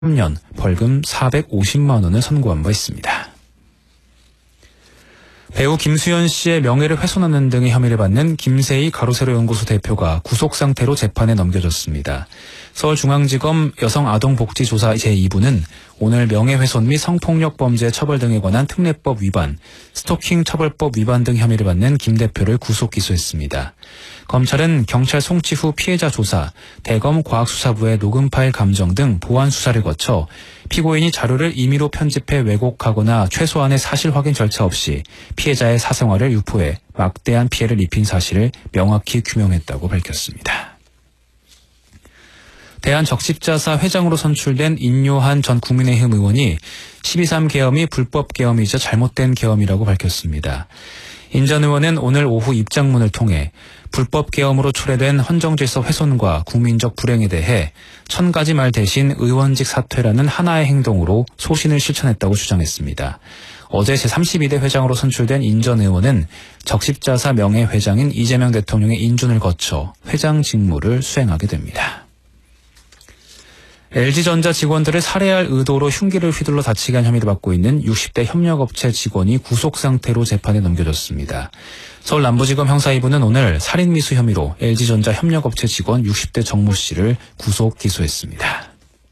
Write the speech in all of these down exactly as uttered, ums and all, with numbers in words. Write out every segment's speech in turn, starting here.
삼 년 벌금 사백오십만 원을 선고한 바 있습니다. 배우 김수현 씨의 명예를 훼손하는 등의 혐의를 받는 김세희 가로세로 연구소 대표가 구속 상태로 재판에 넘겨졌습니다. 서울중앙지검 여성아동복지조사 제이 부는 오늘 명예훼손 및 성폭력 범죄 처벌 등에 관한 특례법 위반, 스토킹 처벌법 위반 등 혐의를 받는 김 대표를 구속 기소했습니다. 검찰은 경찰 송치 후 피해자 조사, 대검 과학수사부의 녹음 파일 감정 등 보완 수사를 거쳐 피고인이 자료를 임의로 편집해 왜곡하거나 최소한의 사실 확인 절차 없이 피해자의 사생활을 유포해 막대한 피해를 입힌 사실을 명확히 규명했다고 밝혔습니다. 대한적십자사 회장으로 선출된 인요한 전 국민의힘 의원이 십이 삼 계엄이 불법 계엄이자 잘못된 계엄이라고 밝혔습니다. 인 전 의원은 오늘 오후 입장문을 통해 불법 계엄으로 초래된 헌정질서 훼손과 국민적 불행에 대해 천 가지 말 대신 의원직 사퇴라는 하나의 행동으로 소신을 실천했다고 주장했습니다. 어제 제삼십이 대 회장으로 선출된 인 전 의원은 적십자사 명예회장인 이재명 대통령의 인준을 거쳐 회장 직무를 수행하게 됩니다. 엘지전자 직원들을 살해할 의도로 흉기를 휘둘러 다치게 한 혐의를 받고 있는 육십 대 협력업체 직원이 구속 상태로 재판에 넘겨졌습니다. 서울 남부지검 형사 이 부는 오늘 살인미수 혐의로 엘지전자 협력업체 직원 육십 대 정모 씨를 구속 기소했습니다.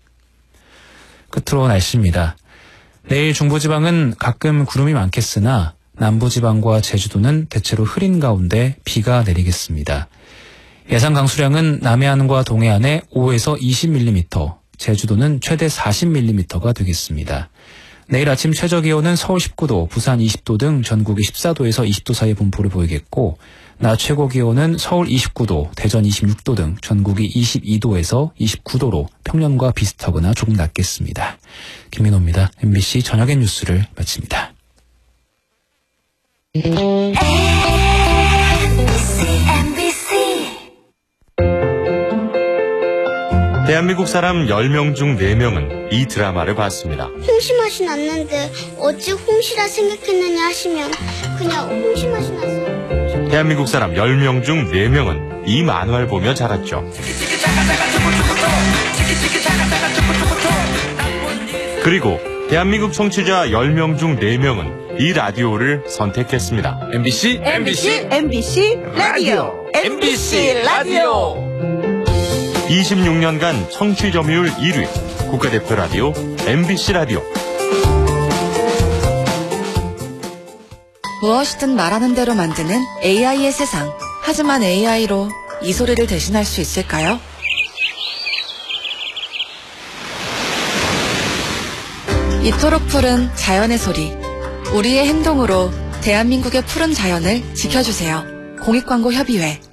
끝으로 날씨입니다. 내일 중부지방은 가끔 구름이 많겠으나 남부지방과 제주도는 대체로 흐린 가운데 비가 내리겠습니다. 예상 강수량은 남해안과 동해안에 오에서 이십 밀리미터, 제주도는 최대 사십 밀리미터가 되겠습니다. 내일 아침 최저기온은 서울 십구 도, 부산 이십 도 등 전국이 십사 도에서 이십 도 사이의 분포를 보이겠고 낮 최고기온은 서울 이십구 도, 대전 이십육 도 등 전국이 이십이 도에서 이십구 도로 평년과 비슷하거나 조금 낮겠습니다. 김민호입니다. 엠비씨 저녁의 뉴스를 마칩니다. 대한민국 사람 열 명 중 네 명은 이 드라마를 봤습니다. 홍시 맛이 났는데 어찌 홍시라 생각했느냐 하시면 그냥 홍시 맛이 나서. 대한민국 사람 열 명 중 네 명은 이 만화를 보며 자랐죠. 그리고 대한민국 청취자 열 명 중 네 명은 이 라디오를 선택했습니다. 엠비씨 엠비씨 엠비씨 라디오 엠비씨 라디오 이십육 년간 청취 점유율 일 위 국가대표 라디오 엠비씨 라디오. 무엇이든 말하는 대로 만드는 에이아이의 세상. 하지만 에이아이로 이 소리를 대신할 수 있을까요? 이토록 푸른 자연의 소리. 우리의 행동으로 대한민국의 푸른 자연을 지켜주세요. 공익광고협의회